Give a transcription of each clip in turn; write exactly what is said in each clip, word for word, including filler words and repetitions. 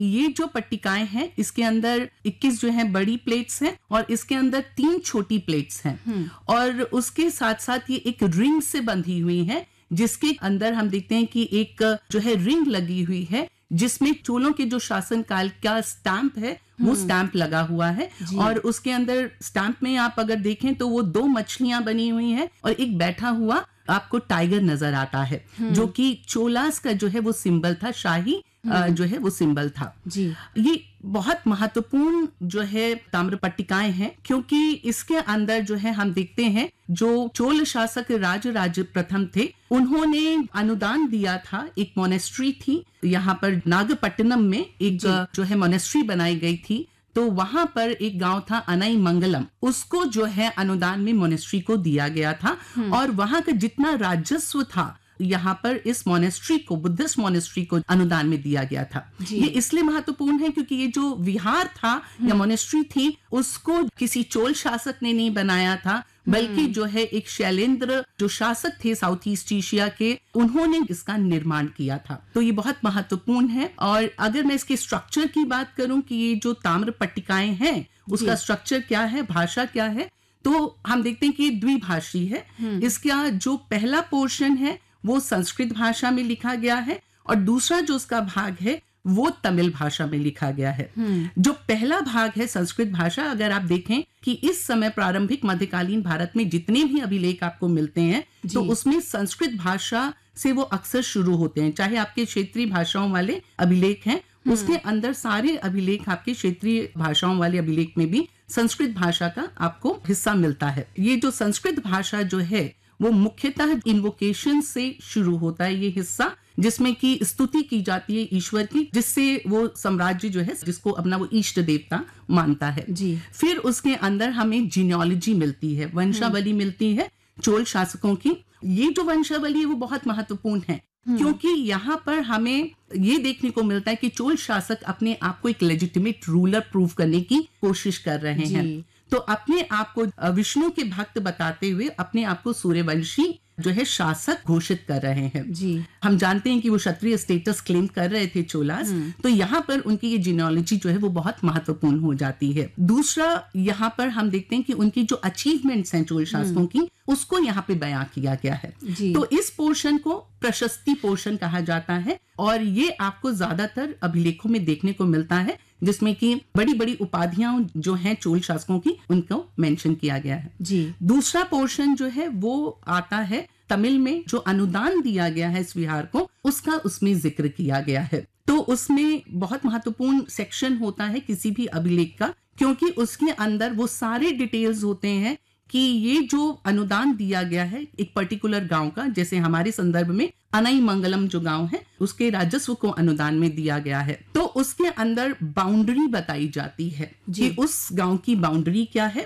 ये जो पट्टिकाएं हैं इसके अंदर इक्कीस जो है बड़ी प्लेट्स हैं और इसके अंदर तीन छोटी प्लेट्स हैं और उसके साथ साथ ये एक रिंग से बंधी हुई है, जिसके अंदर हम देखते हैं कि एक जो है रिंग लगी हुई है जिसमें चोलों के जो शासन काल का स्टैंप है वो स्टैंप लगा हुआ है और उसके अंदर स्टैंप में आप अगर देखें तो वो दो मछलियां बनी हुई हैं और एक बैठा हुआ आपको टाइगर नजर आता है, जो कि चोलास का जो है वो सिंबल था, शाही जो है वो सिंबल था जी। ये बहुत महत्वपूर्ण जो है ताम्र पट्टिकाएं हैं क्योंकि इसके अंदर जो है हम देखते हैं जो चोल शासक राजराज प्रथम थे उन्होंने अनुदान दिया था। एक मोनेस्ट्री थी यहाँ पर नागपट्टनम में, एक जो है मोनेस्ट्री बनाई गई थी, तो वहां पर एक गांव था अनाई मंगलम, उसको जो है अनुदान में मोनेस्ट्री को दिया गया था और वहां का जितना राजस्व था यहाँ पर इस मोनेस्ट्री को, बुद्धिस्ट मोनेस्ट्री को अनुदान में दिया गया था। ये इसलिए महत्वपूर्ण है क्योंकि ये जो विहार था या मोनेस्ट्री थी उसको किसी चोल शासक ने नहीं बनाया था, बल्कि जो है एक शैलेंद्र जो शासक थे साउथ ईस्ट एशिया के, उन्होंने इसका निर्माण किया था। तो ये बहुत महत्वपूर्ण है। और अगर मैं इसके स्ट्रक्चर की बात करूं कि ये जो ताम्र पट्टिकाएं हैं उसका स्ट्रक्चर क्या है, भाषा क्या है, तो हम देखते हैं कि ये द्विभाषी है। इसका जो पहला पोर्शन है वो संस्कृत भाषा में लिखा गया है और दूसरा जो उसका भाग है वो तमिल भाषा में लिखा गया है। जो पहला भाग है संस्कृत भाषा, अगर आप देखें कि इस समय प्रारंभिक मध्यकालीन भारत में जितने भी अभिलेख आपको मिलते हैं तो उसमें संस्कृत भाषा से वो अक्सर शुरू होते हैं। चाहे आपके क्षेत्रीय भाषाओं वाले अभिलेख हैं, उसके अंदर सारे अभिलेख आपके क्षेत्रीय भाषाओं वाले अभिलेख में भी संस्कृत भाषा का आपको हिस्सा मिलता है। ये जो संस्कृत भाषा जो है वो मुख्यतः इन्वोकेशन से शुरू होता है, ये हिस्सा जिसमें कि स्तुति की जाती है ईश्वर की, जिससे वो साम्राज्य जो है जिसको अपना वो इष्ट देवता मानता है जी। फिर उसके अंदर हमें जीनियोलॉजी मिलती है, वंशावली मिलती है चोल शासकों की। ये जो वंशावली है वो बहुत महत्वपूर्ण है क्योंकि यहाँ पर हमें ये देखने को मिलता है कि चोल शासक अपने आप को एक लेजिटिमेट रूलर प्रूव करने की कोशिश कर रहे हैं। तो अपने आप को विष्णु के भक्त बताते हुए अपने आप को सूर्यवंशी जो है शासक घोषित कर रहे हैं जी। हम जानते हैं कि वो क्षत्रिय स्टेटस क्लेम कर रहे थे चोलास, तो यहाँ पर उनकी ये जीनियोलॉजी जो है वो बहुत महत्वपूर्ण हो जाती है। दूसरा यहाँ पर हम देखते हैं कि उनकी जो अचीवमेंट्स हैं चोल शासकों की उसको यहाँ पे बयां किया गया है। तो इस पोर्शन को प्रशस्ति पोर्शन कहा जाता है और ये आपको ज्यादातर अभिलेखों में देखने को मिलता है जिसमें कि बड़ी बड़ी उपाधियां जो हैं चोल शासकों की उनको मेंशन किया गया है जी। दूसरा पोर्शन जो है वो आता है तमिल में, जो अनुदान दिया गया है इस विहार को उसका उसमें जिक्र किया गया है। तो उसमें बहुत महत्वपूर्ण सेक्शन होता है किसी भी अभिलेख का, क्योंकि उसके अंदर वो सारे डिटेल्स होते हैं कि ये जो अनुदान दिया गया है एक पर्टिकुलर गांव का, जैसे हमारे संदर्भ में अनाई मंगलम जो गांव है उसके राजस्व को अनुदान में दिया गया है, तो उसके अंदर बाउंड्री बताई जाती है कि उस गांव की बाउंड्री क्या है,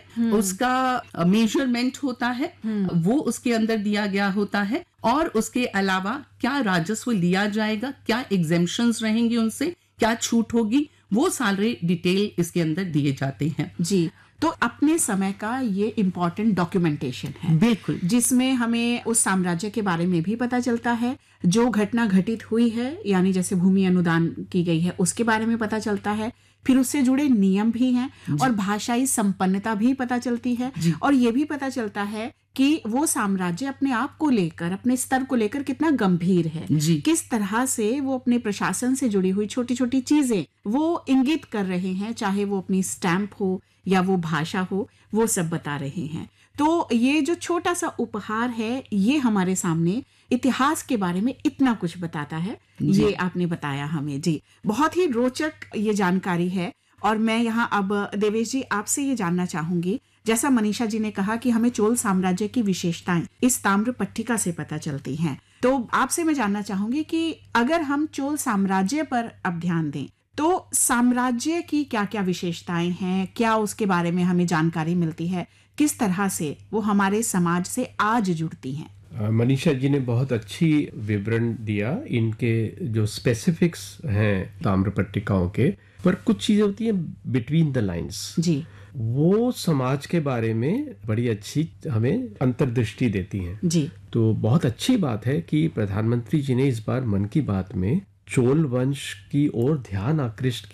उसका मेजरमेंट होता है वो उसके अंदर दिया गया होता है और उसके अलावा क्या राजस्व लिया जाएगा, क्या एग्जेम्पशंस रहेंगे उनसे, क्या छूट होगी, वो सारे डिटेल इसके अंदर दिए जाते हैं जी। तो अपने समय का ये इम्पोर्टेंट डॉक्यूमेंटेशन है बिल्कुल, जिसमें हमें उस साम्राज्य के बारे में भी पता चलता है, जो घटना घटित हुई है यानी जैसे भूमि अनुदान की गई है उसके बारे में पता चलता है, फिर उससे जुड़े नियम भी हैं और भाषाई संपन्नता भी पता चलती है और ये भी पता चलता है कि वो साम्राज्य अपने आप को लेकर, अपने स्तर को लेकर कितना गंभीर है, किस तरह से वो अपने प्रशासन से जुड़ी हुई छोटी छोटी चीजें वो इंगित कर रहे हैं, चाहे वो अपनी स्टैंप हो या वो भाषा हो, वो सब बता रहे हैं। तो ये जो छोटा सा उपहार है ये हमारे सामने इतिहास के बारे में इतना कुछ बताता है, ये आपने बताया हमें जी। बहुत ही रोचक ये जानकारी है और मैं यहाँ अब देवेश जी आपसे ये जानना चाहूंगी, जैसा मनीषा जी ने कहा कि हमें चोल साम्राज्य की विशेषताएं इस ताम्र पट्टिका से पता चलती हैं, तो आपसे मैं जानना चाहूंगी कि अगर हम चोल साम्राज्य पर अब ध्यान दें तो साम्राज्य की क्या क्या विशेषताएं हैं, क्या उसके बारे में हमें जानकारी मिलती है, किस तरह से वो हमारे समाज से आज जुड़ती हैं। मनीषा जी ने बहुत अच्छी विवरण दिया इनके जो स्पेसिफिक्स हैं ताम्र पट्टिकाओं के, पर कुछ चीजें होती हैं बिटवीन द लाइंस जी, वो समाज के बारे में बड़ी अच्छी हमें अंतर्दृष्टि देती हैं जी। तो बहुत अच्छी बात है कि प्रधानमंत्री जी ने इस बार मन की बात में चोल वंश की ओर ध्यान आकृष्ट